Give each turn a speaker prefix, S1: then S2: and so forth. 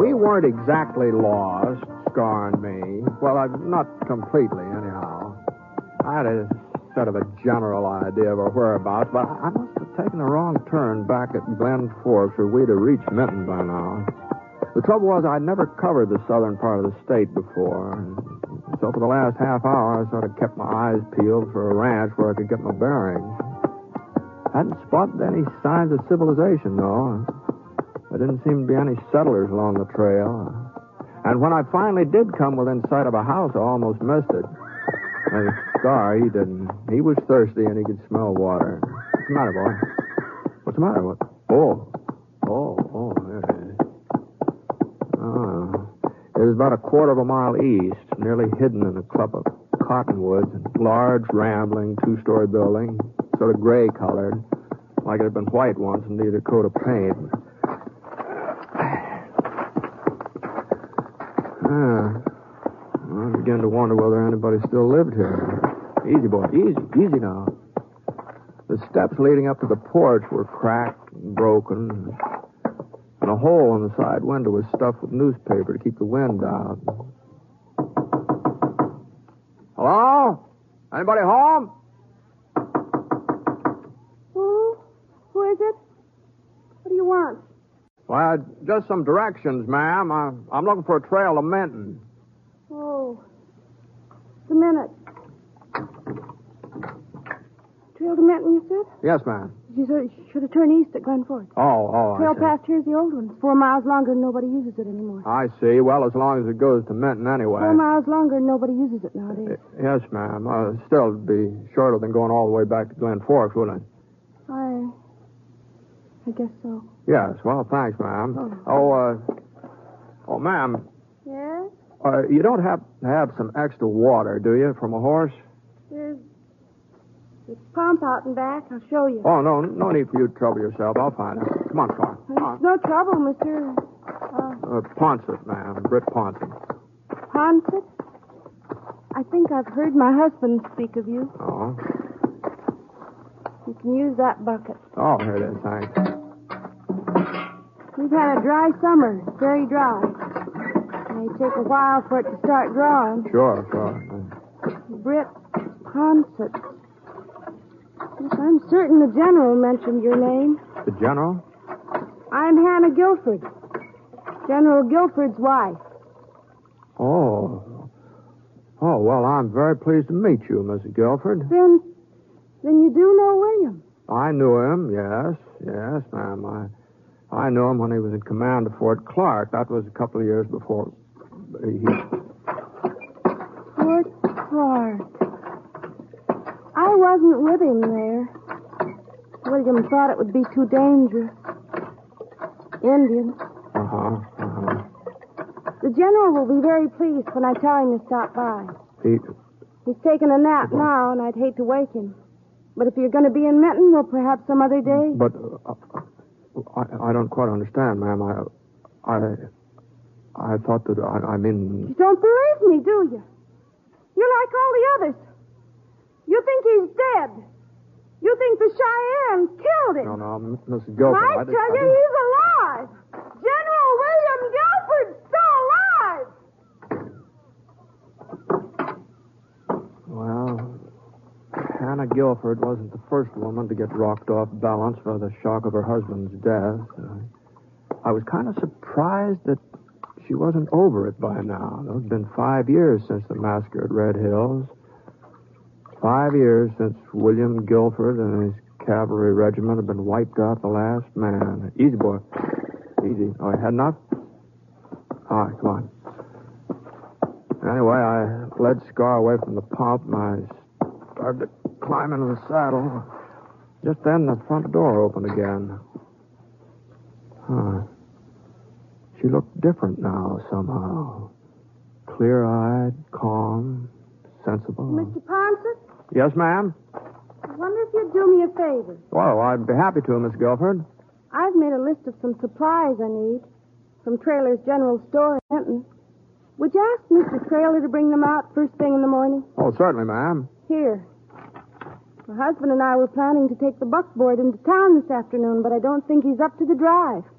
S1: We weren't exactly lost, Scar and me. Well, not completely, anyhow. I had a sort of a general idea of our whereabouts, but I must have taken a wrong turn back at Glen Forks, or we'd have reached Minton by now. The trouble was I'd never covered the southern part of the state before. So for the last half hour, I sort of kept my eyes peeled for a ranch where I could get my bearings. Hadn't spotted any signs of civilization, though. There didn't seem to be any settlers along the trail. And when I finally did come within sight of a house, I almost missed it. And Scar, he didn't. He was thirsty and he could smell water. What's the matter, boy? What's the matter? What? Oh, there it is. It was about a quarter of a mile east, nearly hidden in a clump of cottonwoods, a large, rambling, two-story building, sort of gray-colored, like it had been white once and needed a coat of paint. I began to wonder whether anybody still lived here. Easy, boy, easy now. The steps leading up to the porch were cracked and broken, and a hole in the side window was stuffed with newspaper to keep the wind out. Hello? Anybody home?
S2: Who is it? What do you want?
S1: Well, just some directions, ma'am. I'm looking for a trail to Minton.
S2: Oh, just a minute. Trail to Minton, you said?
S1: Yes, ma'am.
S2: You should have turned east at Glen Forks.
S1: Oh,
S2: Trail
S1: I see.
S2: past here's the old one. It's 4 miles longer and nobody uses it anymore.
S1: I see. Well, as long as it goes to Minton anyway.
S2: 4 miles longer and nobody uses it nowadays.
S1: Yes, ma'am. Still, it'd be shorter than going all the way back to Glen Forks, wouldn't it?
S2: I guess so.
S1: Yes. Well, thanks, ma'am. Oh, ma'am.
S2: Yes?
S1: You don't have to have some extra water, do you, from a horse?
S2: There's a pump out and back. I'll show you.
S1: Oh, no need for you to trouble yourself. I'll find it. Come on, Scar.
S2: It's no trouble, Mr.
S1: Ponsett, ma'am. Britt Ponsett.
S2: Ponsett? I think I've heard my husband speak of you.
S1: Oh.
S2: You can use that bucket.
S1: Oh, here it is. Thanks.
S2: We've had a dry summer. Very dry. It may take a while for it to start drawing.
S1: Sure.
S2: Britt Ponsett. Yes, I'm certain the general mentioned your name.
S1: The general?
S2: I'm Hannah Guilford. General Guilford's wife.
S1: Oh, well, I'm very pleased to meet you, Mrs. Guilford.
S2: Then you do know William?
S1: I knew him, yes, ma'am. I knew him when he was in command of Fort Clark. That was a couple of years before
S2: Fort Clark. I wasn't with him there. William thought it would be too dangerous. Indians. The general will be very pleased when I tell him to stop by. He's taking a nap now, and I'd hate to wake him. But if you're going to be in Minton, well, perhaps some other day.
S1: But I don't quite understand, ma'am. I thought that
S2: You don't believe me, do you? You're like all the others. You think he's dead. You think the Cheyennes killed him.
S1: No, Mrs. Guilford.
S2: I tell you, he's alive. General William Guilford's still alive.
S1: Well, Hannah Guilford wasn't the first woman to get rocked off balance by the shock of her husband's death. I was kind of surprised that she wasn't over it by now. It's been 5 years since the massacre at Red Hills. 5 years since William Guilford and his cavalry regiment had been wiped out, the last man. Easy, boy. Easy. Oh, you had enough? All right, come on. Anyway, I led Scar away from the pump, and I started to climb into the saddle. Just then, the front door opened again. She looked different now, somehow. Clear-eyed, calm, sensible.
S2: Mr. Ponsett?
S1: Yes, ma'am?
S2: I wonder if you'd do me a favor.
S1: Well, I'd be happy to, Miss Guilford.
S2: I've made a list of some supplies I need from Traylor's General Store in Hinton. Would you ask Mr. Traylor to bring them out first thing in the morning?
S1: Oh, certainly, ma'am.
S2: Here. My husband and I were planning to take the buckboard into town this afternoon, but I don't think he's up to the drive.